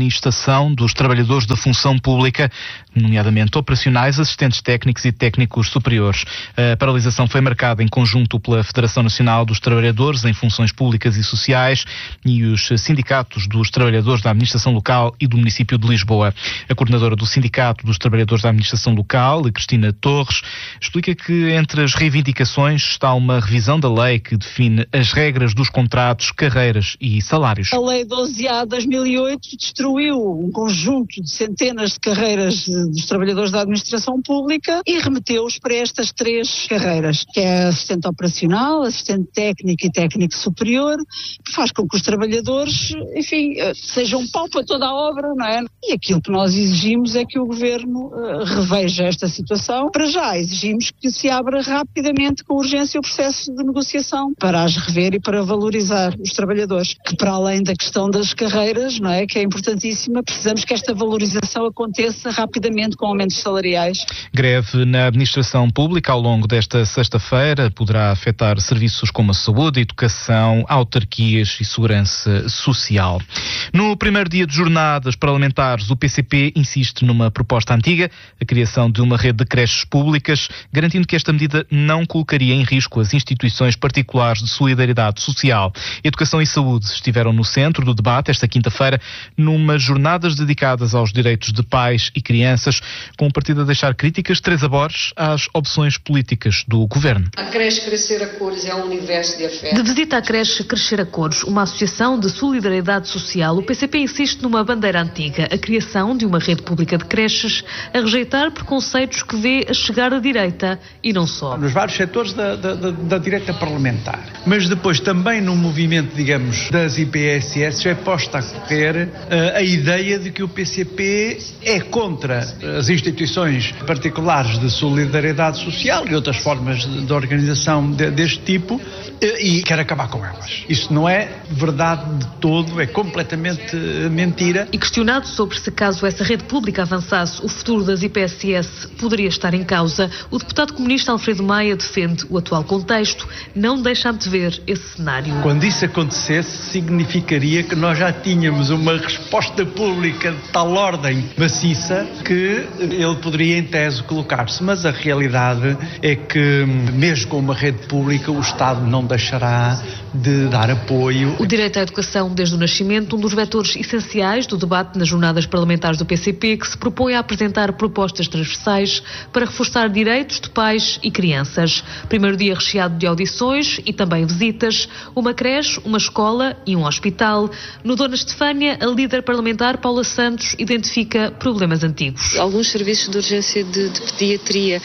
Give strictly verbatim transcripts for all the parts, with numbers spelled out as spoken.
manifestação dos trabalhadores da função pública, nomeadamente operacionais, assistentes técnicos e técnicos superiores. A paralisação foi marcada em conjunto pela Federação Nacional dos Trabalhadores em Funções Públicas e Sociais e os sindicatos dos trabalhadores da administração local e do município de Lisboa. A coordenadora do Sindicato dos Trabalhadores da Administração Local, Cristina Torres, explica que entre as reivindicações está uma revisão da lei que define as regras dos contratos, carreiras e salários. A Lei doze A de dois mil e oito destruiu um conjunto de centenas de carreiras dos trabalhadores da administração pública e remeteu-os para estas três carreiras, que é assistente operacional, assistente técnico e técnico superior, que faz com que os trabalhadores, enfim, sejam um pau para toda a obra, não é? E aquilo que nós exigimos é que o Governo uh, reveja esta situação. Para já exigimos que se abra rapidamente, com urgência, o processo de negociação para as rever e para valorizar os trabalhadores, que para além da questão das carreiras, não é, que é importantíssima, precisamos que esta valorização aconteça rapidamente com aumentos salariais. Greve na administração pública ao longo desta sexta-feira poderá afetar serviços como a saúde, a educação, autarquias e segurança social. No primeiro dia de jornadas parlamentares, o P C P insiste numa proposta antiga, a criação de uma rede de creches públicas, garantindo que esta medida não colocaria em risco as instituições particulares de solidariedade social. Educação e saúde estiveram no centro do debate esta quinta-feira, numas jornadas dedicadas aos direitos de pais e crianças, com o partido a deixar críticas, Teresa Borges, às opções políticas do governo. A creche Crescer a Cores é um universo de afeto. De visita à creche Crescer a Cores, uma associação de solidariedade social, o P C P insiste numa bandeira antiga, a criação de uma rede pública de creches, a rejeitar preconceitos que vê a chegar à direita e não só. Nos vários setores da, da, da, da direita parlamentar. Mas depois também no movimento, digamos, das I P S S é posta a correr uh, a ideia de que o P C P é contra as instituições particulares de solidariedade social e outras formas de, de organização de, deste tipo uh, e quer acabar com elas. Isso não é verdade de todo, é completamente uh, mentira. E questionado sobre se caso essa rede pública avançasse, o futuro das I P S S poderia estar em causa, o deputado comunista Alfredo Maia defende o atual contexto, não deixa antever esse cenário. Quando isso acontecesse, significaria que nós já tínhamos uma resposta pública de tal ordem maciça que ele poderia, em tese, colocar-se. Mas a realidade é que, mesmo com uma rede pública, o Estado não deixará de dar apoio. O direito à educação desde o nascimento, um dos vetores essenciais do debate nas jornadas parlamentares do P C P, que se propõe a apresentar propostas transversais para reforçar direitos de pais e crianças. Primeiro dia recheado de audições e também visitas, uma creche, uma escola e um hospital. No Dona Estefânia, a líder parlamentar Paula Santos identifica problemas antigos. Alguns serviços de urgência de, de pediatria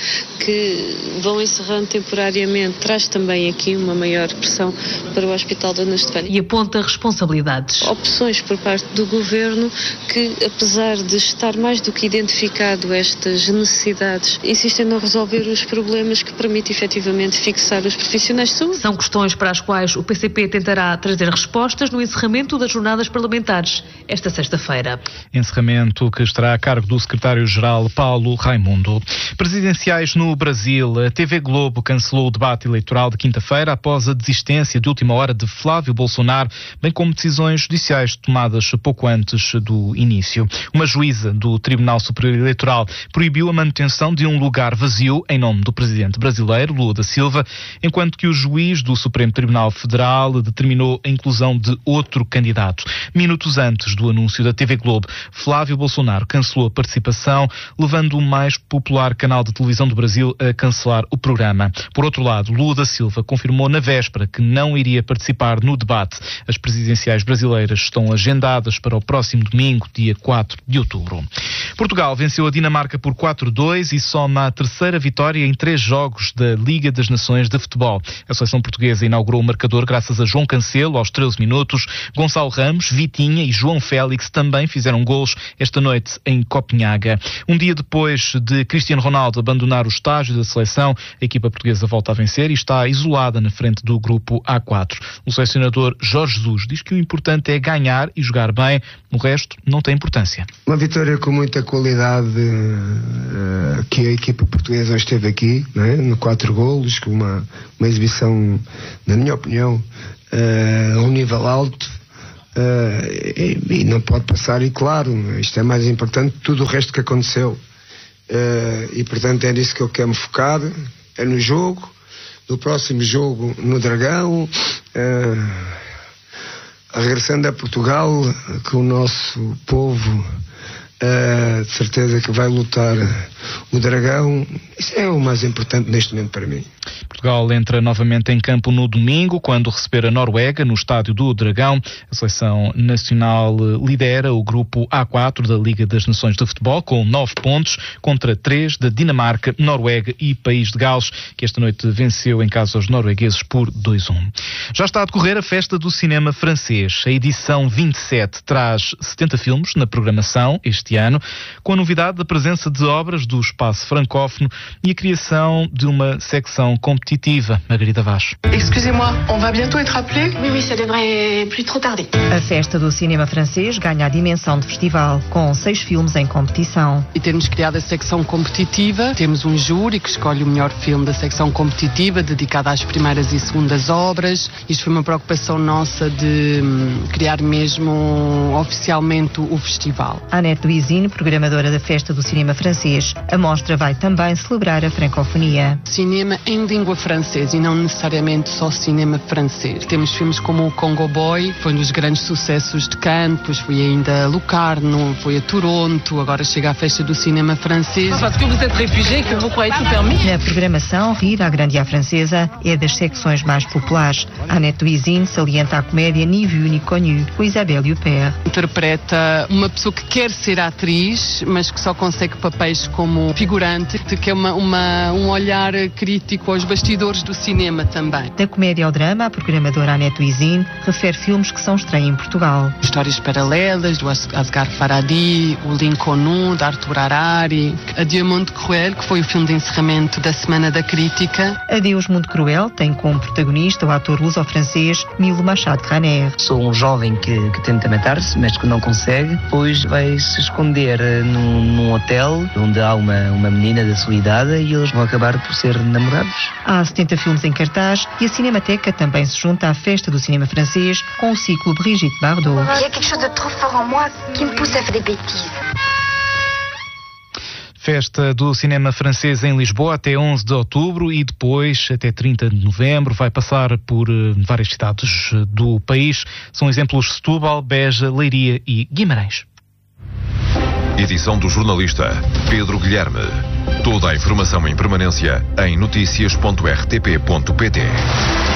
que vão encerrando temporariamente traz também aqui uma maior pressão para o Hospital Dona Estefânia. E aponta responsabilidades. Opções por parte do Governo que, apesar de estar mais do que identificado estas necessidades, insistem em não resolver os problemas que permitem efetivamente fixar os profissionais de saúde. São questões para as quais o P C P tentará trazer respostas no encerramento das jornadas parlamentares esta sexta-feira. Encerramento que estará a cargo do secretário-geral Paulo Raimundo. Presidenciais no Brasil. A T V Globo cancelou o debate eleitoral de quinta-feira após a desistência de última hora de Flávio Bolsonaro, bem como decisões judiciais tomadas pouco antes do início. Uma juíza do Tribunal Superior Eleitoral proibiu a manutenção de um lugar vazio em nome do presidente brasileiro, Lula da Silva, enquanto que o juiz do Supremo Tribunal Federal determinou a inclusão de outro candidato. Minutos antes do anúncio da T V Globo, Flávio Bolsonaro cancelou a participação, levando o mais popular canal de televisão do Brasil a cancelar o programa. Por outro lado, Lula da Silva confirmou na véspera que não iria participar no debate. As presidenciais brasileiras estão agendadas para o próximo domingo, dia quatro de outubro. Portugal venceu a Dinamarca por quatro a dois e soma a terceira vitória em três jogos da Liga das Nações de Futebol. A seleção portuguesa inaugurou o marcador graças a João Cancelo aos treze minutos. Gonçalo Ramos, Vitinha e João Félix também fizeram golos esta noite em Copenhaga. Um dia depois de Cristiano Ronaldo abandonar o estágio da seleção, a equipa portuguesa volta a vencer e está isolada na frente do grupo A quatro. O selecionador Jorge Jesus diz que o importante é ganhar e jogar bem, o resto não tem importância. Uma vitória com muita qualidade uh, que a equipa portuguesa hoje esteve aqui, não é? No quatro golos, com uma, uma exibição, na minha opinião, uh, a um nível alto. e, e não pode passar, e claro, isto é mais importante que tudo o resto que aconteceu. Uh, e portanto é nisso que eu quero me focar, é no jogo, no próximo jogo no Dragão, uh, regressando a Portugal, que o nosso povo uh, de certeza que vai lutar o Dragão. Isso é o mais importante neste momento para mim. Portugal entra novamente em campo no domingo, quando receber a Noruega no estádio do Dragão. A seleção nacional lidera o grupo A quatro da Liga das Nações de Futebol, com nove pontos, contra três da Dinamarca, Noruega e País de Gales, que esta noite venceu em casa aos noruegueses por dois a um. Já está a decorrer a Festa do Cinema Francês. A edição vinte e sete traz setenta filmes na programação este ano, com a novidade da presença de obras do espaço francófono e a criação de uma secção competitiva. Margarida Vaz. Excusez-moi, on va bientôt être appelé? Oui, oui, ça devrait plus trop tarder. A Festa do Cinema Francês ganha a dimensão de festival, com seis filmes em competição. E temos criado a secção competitiva, temos um júri que escolhe o melhor filme da secção competitiva, dedicada às primeiras e segundas obras. Isto foi uma preocupação nossa de criar mesmo oficialmente o festival. Annette Louisine, programadora da Festa do Cinema Francês, a mostra vai também celebrar a francofonia. Cinema em língua francesa e não necessariamente só cinema francês. Temos filmes como o Congo Boy, foi um dos grandes sucessos de Cannes, depois foi ainda a Locarno, foi a Toronto, agora chega à Festa do Cinema Francês. Parce que vous êtes réfugié, que vous croyez tout permis. Na programação, Rir à Grande à Francesa é das secções mais populares. Annette Louisine salienta a comédia Ni Vu Ni Connu, com Isabelle Huppert. Interpreta uma pessoa que quer ser atriz, mas que só consegue papéis como figurante, que é uma, uma, um olhar crítico aos bastidores do cinema também. Da comédia ao drama, a programadora Annette Louisine refere filmes que são estreia em Portugal. Histórias paralelas, do Asghar Farhadi, o Lincoln, de Arthur Harari, Adieu Mundo Cruel, que foi o filme de encerramento da Semana da Crítica. Adeus Mundo Cruel tem como protagonista o ator luso-francês Milo Machado-Graner. Sou um jovem que, que tenta matar-se, mas que não consegue. Depois vai se esconder num, num hotel onde há uma, uma menina da sua idade e eles vão acabar por ser namorados. Há setenta filmes em cartaz e a Cinemateca também se junta à Festa do Cinema Francês com o ciclo Brigitte Bardot. Il y a quelque chose de trop fort en moi qui me pousse à faire des bêtises. Festa do Cinema Francês em Lisboa até onze de outubro e depois até trinta de novembro. Vai passar por uh, várias cidades do país. São exemplos Setúbal, Beja, Leiria e Guimarães. Edição do jornalista Pedro Guilherme. Toda a informação em permanência em noticias ponto r t p ponto p t.